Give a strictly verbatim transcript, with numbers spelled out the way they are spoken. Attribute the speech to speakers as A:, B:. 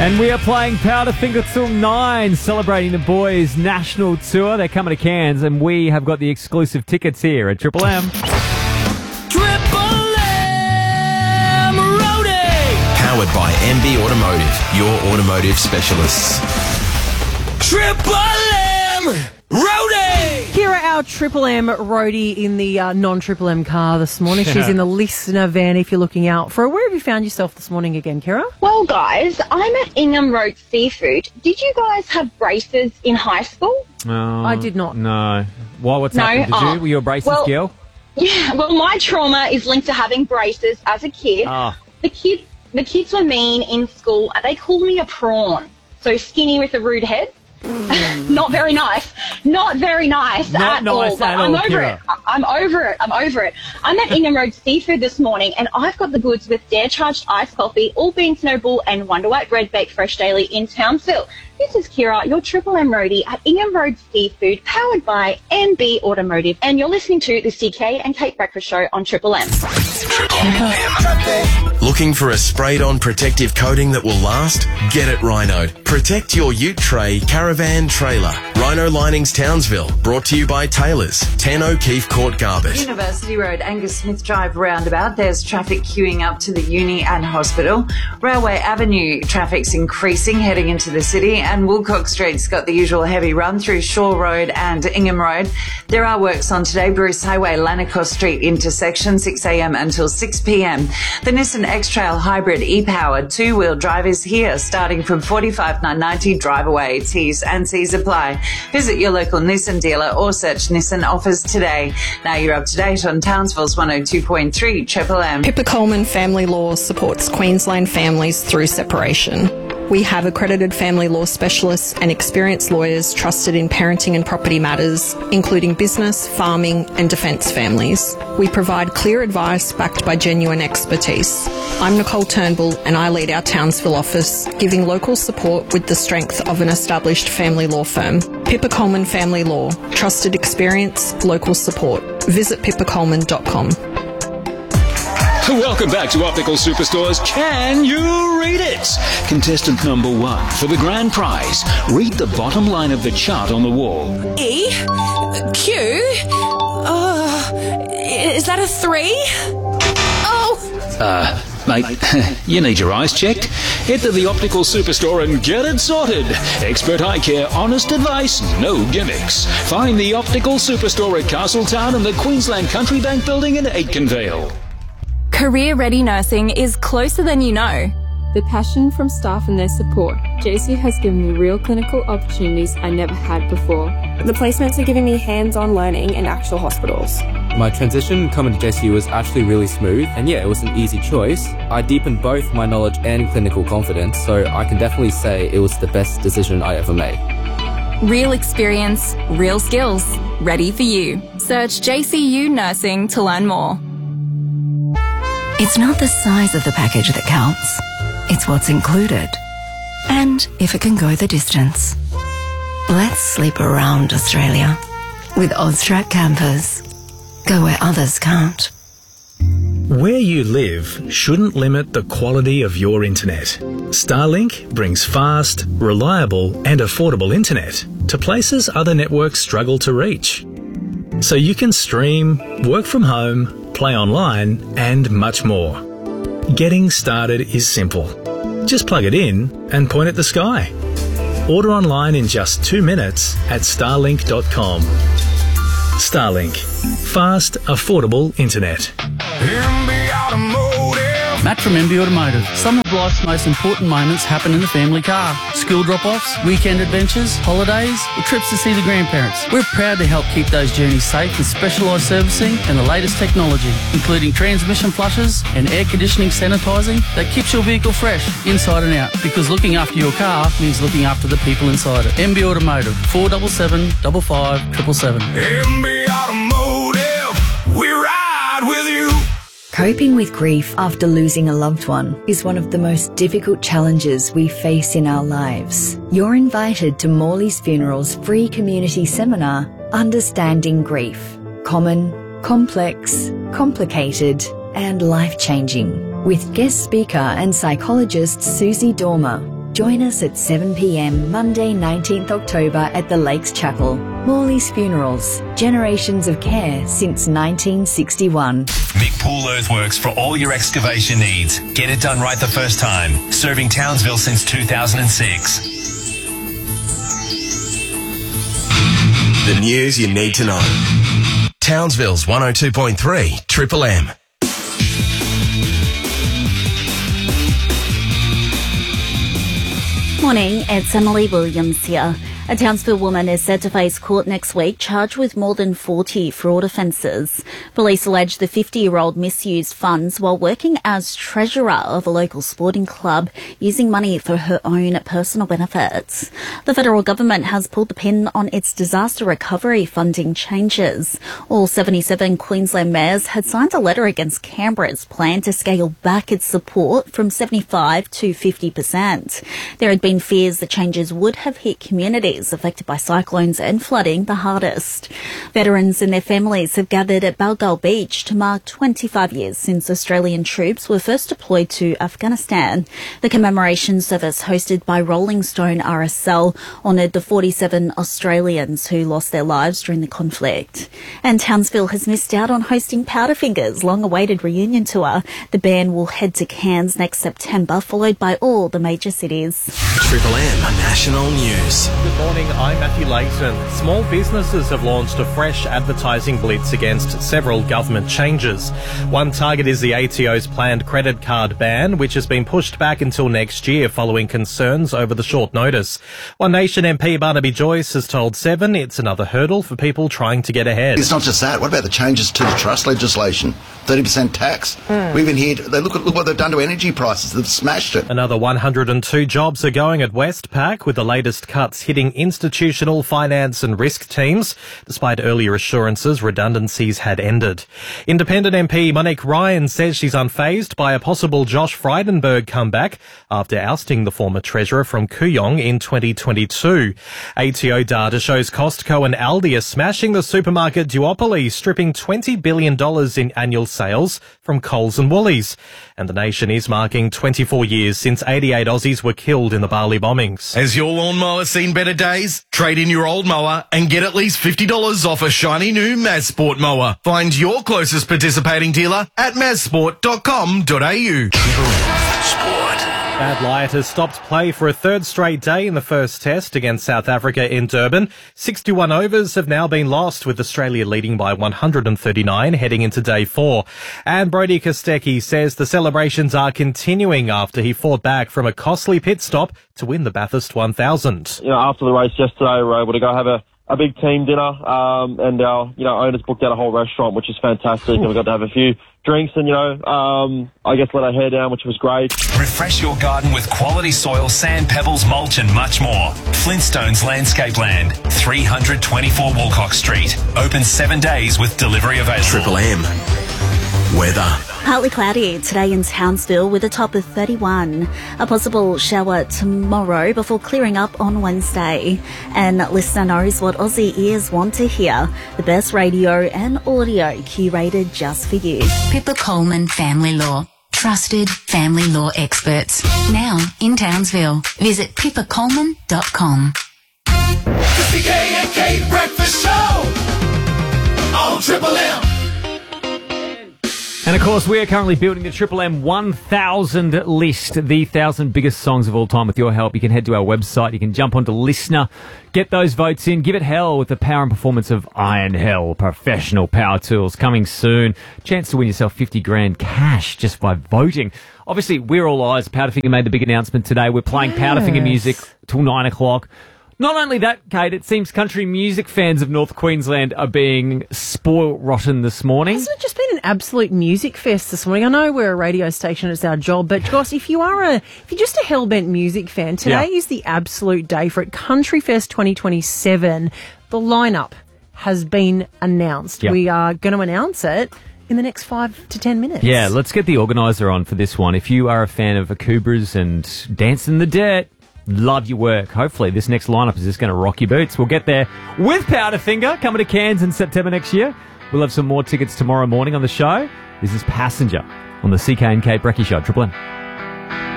A: And we are playing Powderfinger till nine, celebrating the boys' national tour. They're coming to Cairns, and we have got the exclusive tickets here at Triple M.
B: Triple M Roadie!
C: Powered by M B Automotive, your automotive specialists.
B: Triple M Roadie!
D: Here are our Triple M roadie in the uh, non-Triple M car this morning. She's in the listener van if you're looking out for her. Where have you found yourself this morning again, Kira?
E: Well, guys, I'm at Ingham Road Seafood. Did you guys have braces in high school?
A: Oh,
D: I did not.
A: No. Why? What's
E: No?
A: happened? Did
E: Oh.
A: you? Were you a braces
E: Well-
A: girl?
E: Yeah, well, my trauma is linked to having braces as a kid.
A: Ah.
E: The kid, the kids were mean in school. They called me a prawn. So skinny with a rude head. Not very nice. Not very nice
A: Not
E: at
A: nice
E: all.
A: at
E: But
A: all,
E: I'm over
A: Kira.
E: it. I- I'm over it. I'm over it. I'm at Ingham Road Seafood this morning, and I've got the goods with Dare Charged iced coffee, all beans no bull, and Wonder White bread baked fresh daily in Townsville. This is Kira, your Triple M roadie at Ingham Road Seafood, powered by M B Automotive, and you're listening to the C K and Kate Breakfast Show on Triple M.
C: Triple M. Looking for a sprayed-on protective coating that will last? Get it Rhino'd. Protect your ute tray, caravan, trailer. Rhino Linings Townsville. Brought to you by Taylors. ten O'Keefe Court Garbett.
F: University Road, Angus Smith Drive roundabout. There's traffic queuing up to the uni and hospital. Railway Avenue, traffic's increasing heading into the city. And Woolcock Street's got the usual heavy run through Shaw Road and Ingham Road. There are works on today. Bruce Highway, Lanacross Street intersection, six a.m. until six p.m. The Nissan X-Trail Hybrid e-powered two-wheel drive is here, starting from forty-five thousand nine hundred ninety dollars drive away. T's and C's apply. Visit your local Nissan dealer or search Nissan offers today. Now you're up to date on Townsville's one oh two point three Triple M.
G: Pippa Coleman Family Law supports Queensland families through separation. We have accredited family law specialists and experienced lawyers trusted in parenting and property matters, including business, farming and defence families. We provide clear advice backed by genuine expertise. I'm Nicole Turnbull and I lead our Townsville office, giving local support with the strength of an established family law firm. Pippa Coleman Family Law. Trusted experience, local support. Visit pippa coleman dot com.
H: Welcome back to Optical Superstore's Can You Read It? Contestant number one for the grand prize. Read the bottom line of the chart on the wall.
B: E? Q? Uh, is that a three? Oh!
H: Uh, mate, you need your eyes checked. Head to the Optical Superstore and get it sorted. Expert eye care, honest advice, no gimmicks. Find the Optical Superstore at Castletown and the Queensland Country Bank building in Aitkenvale.
I: Career Ready Nursing is closer than you know.
J: The passion from staff and their support. J C has given me real clinical opportunities I never had before.
K: The placements are giving me hands-on learning in actual hospitals.
L: My transition coming to J C U was actually really smooth, and yeah, it was an easy choice. I deepened both my knowledge and clinical confidence, so I can definitely say it was the best decision I ever made.
I: Real experience, real skills. Ready for you. Search J C U Nursing to learn more.
M: It's not the size of the package that counts. It's what's included. And if it can go the distance. Let's sleep around Australia with Austrac campers. Go where others can't.
N: Where you live shouldn't limit the quality of your internet. Starlink brings fast, reliable and affordable internet to places other networks struggle to reach. So you can stream, work from home, play online and much more. Getting started is simple. Just plug it in and point at the sky. Order online in just two minutes at starlink dot com. Starlink. Fast, affordable internet.
O: Matt from M B Automotive. Some of life's most important moments happen in the family car. School drop-offs, weekend adventures, holidays, or trips to see the grandparents. We're proud to help keep those journeys safe with specialised servicing and the latest technology, including transmission flushes and air conditioning sanitising that keeps your vehicle fresh, inside and out, because looking after your car means looking after the people inside it. M B Automotive, four seven seven, five five seven seven seven.
B: M B Automotive, we ride with you.
P: Coping with grief after losing a loved one is one of the most difficult challenges we face in our lives. You're invited to Morley's Funeral's free community seminar, Understanding Grief. Common, complex, complicated, and life-changing. With guest speaker and psychologist Susie Dormer. Join us at seven p m Monday nineteenth October at the Lakes Chapel. Morley's Funerals, generations of care since nineteen sixty-one.
Q: Mick Pool Earthworks for all your excavation needs. Get it done right the first time. Serving Townsville since two thousand six.
C: The news you need to know. Townsville's one oh two point three Triple M.
R: Morning, it's Emily Williams here. A Townsville woman is set to face court next week, charged with more than forty fraud offences. Police allege the fifty-year-old misused funds while working as treasurer of a local sporting club, using money for her own personal benefits. The federal government has pulled the pin on its disaster recovery funding changes. All seventy-seven Queensland mayors had signed a letter against Canberra's plan to scale back its support from seventy-five to fifty percent. There had been fears the changes would have hit communities affected by cyclones and flooding the hardest. Veterans and their families have gathered at Balgal Beach to mark twenty-five years since Australian troops were first deployed to Afghanistan. The commemoration service, hosted by Rolling Stone R S L, honoured the forty-seven Australians who lost their lives during the conflict. And Townsville has missed out on hosting Powderfinger's long-awaited reunion tour. The band will head to Cairns next September, followed by all the major cities.
C: Triple M National News.
S: Good morning, I'm Matthew Layton. Small businesses have launched a fresh advertising blitz against several government changes. One target is the A T O's planned credit card ban, which has been pushed back until next year following concerns over the short notice. One Nation M P Barnaby Joyce has told Seven it's another hurdle for people trying to get ahead.
T: It's not just that. What about the changes to the trust legislation? thirty percent tax. Mm. We even hear, they look at look what they've done to energy prices. They've smashed it.
S: Another one hundred two jobs are going at Westpac, with the latest cuts hitting institutional, finance and risk teams, despite earlier assurances redundancies had ended. Independent M P Monique Ryan says she's unfazed by a possible Josh Frydenberg comeback after ousting the former treasurer from Kooyong in twenty twenty-two. A T O data shows Costco and Aldi are smashing the supermarket duopoly, stripping twenty billion dollars in annual sales from Coles and Woolies. And the nation is marking twenty-four years since eighty-eight Aussies were killed in the Bali bombings.
B: Has your lawnmower seen better days? Trade in your old mower and get at least fifty dollars off a shiny new Mazsport mower. Find your closest participating dealer at mazsport dot com dot a u.
S: Bad Light has stopped play for a third straight day in the first test against South Africa in Durban. sixty-one overs have now been lost, with Australia leading by one hundred thirty-nine heading into day four. And Brody Kostecki says the celebrations are continuing after he fought back from a costly pit stop to win the Bathurst one thousand.
U: You know, after the race yesterday, we were able to go have a a big team dinner, um, and our, you know, owners booked out a whole restaurant, which is fantastic, and we got to have a few drinks and, you know, um, I guess let our hair down, which was great.
Q: Refresh your garden with quality soil, sand, pebbles, mulch and much more. Flintstones Landscape Land, three twenty-four Walcock Street. Open seven days with delivery available.
C: Triple M. Weather.
R: Partly cloudy today in Townsville with a top of thirty-one. A possible shower tomorrow before clearing up on Wednesday. And listener knows what Aussie ears want to hear. The best radio and audio curated just for you.
V: Pippa Coleman Family Law. Trusted family law experts. Now in Townsville. Visit pippa coleman dot com.
B: The C K and K Breakfast Show on Triple M.
A: And of course, we are currently building the Triple M one thousand list, the one thousand biggest songs of all time. With your help, you can head to our website, you can jump onto Listener, get those votes in, give it hell with the power and performance of Iron Hell professional power tools. Coming soon. Chance to win yourself fifty grand cash just by voting. Obviously, we're all eyes. Powderfinger made the big announcement today. We're playing yes. Powderfinger music till nine o'clock. Not only that, Kate, it seems country music fans of North Queensland are being spoiled rotten this morning.
D: Hasn't it just been an absolute music fest this morning? I know we're a radio station, it's our job, but Goss, if you are a, if you're just a hellbent music fan, today yeah. is the absolute day for it. Country Fest twenty twenty-seven, the lineup has been announced. Yep. We are going to announce it in the next five to ten minutes.
A: Yeah, let's get the organiser on for this one. If you are a fan of Akubras and Dance in the Dirt, love your work. Hopefully this next lineup is just going to rock your boots. We'll get there with Powderfinger coming to Cairns in September next year. We'll have some more tickets tomorrow morning on the show. This is Passenger on the C K and K Brekkie Show. Triple M.